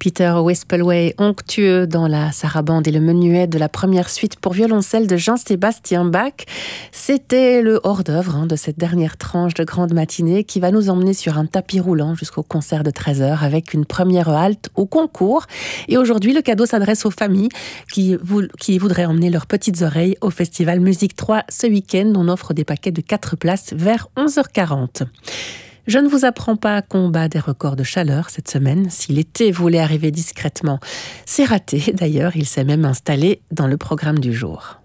Peter Wispelwey, onctueux dans la sarabande et le menuet de la première suite pour violoncelle de Jean-Sébastien Bach. C'était le hors-d'œuvre de cette dernière tranche de grande matinée qui va nous emmener sur un tapis roulant jusqu'au concert de 13h avec une première halte au concours. Et aujourd'hui, le cadeau s'adresse aux familles qui voudraient emmener leurs petites oreilles au Festival Musique 3 ce week-end. On offre des paquets de 4 places vers 11h40. Je ne vous apprends pas qu'on bat des records de chaleur cette semaine. Si l'été voulait arriver discrètement, c'est raté. D'ailleurs, il s'est même installé dans le programme du jour.